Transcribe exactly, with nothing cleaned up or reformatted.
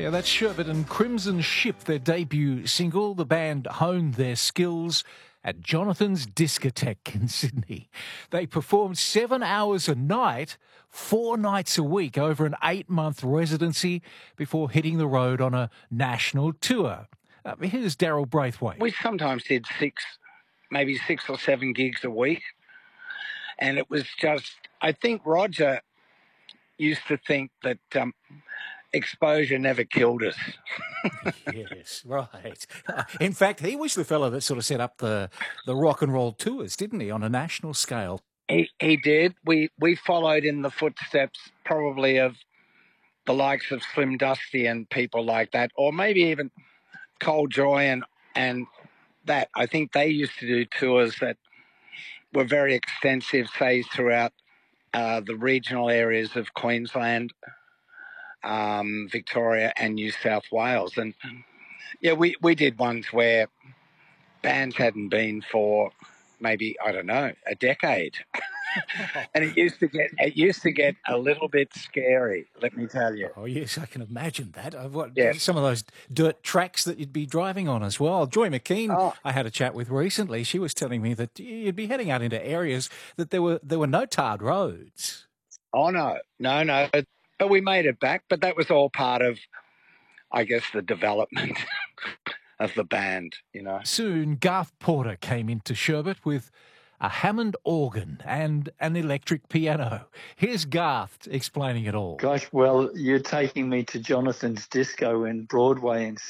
Yeah, that's Sherbet and Crimson Ship, their debut single. The band honed their skills at Jonathan's Discotheque in Sydney. They performed seven hours a night, four nights a week over an eight-month residency before hitting the road on a national tour. Uh, here's Daryl Braithwaite. We sometimes did six, maybe six or seven gigs a week. And it was just, I think Roger used to think that um, exposure never killed us. Yes, right. In fact, he was the fellow that sort of set up the, the rock and roll tours, didn't he, on a national scale? He, he did. We, we followed in the footsteps probably of the likes of Slim Dusty and people like that, or maybe even Cold Joy and, and that. I think they used to do tours that were very extensive, say, throughout uh, the regional areas of Queensland, um, Victoria and New South Wales. And, yeah, we, we did ones where bands hadn't been for maybe, I don't know, a decade. And it used to get it used to get a little bit scary, let me tell you. Oh, yes, I can imagine that. Uh, what, Yes. Some of those dirt tracks that you'd be driving on as well. Joy McKean, Oh. I had a chat with recently. She was telling me that you'd be heading out into areas that there were there were no tarred roads. Oh, no, no, no. But we made it back. But that was all part of, I guess, the development of the band, you know. Soon, Garth Porter came into Sherbet with a Hammond organ and an electric piano. Here's Garth explaining it all. Gosh, well, you're taking me to Jonathan's Disco in Broadway in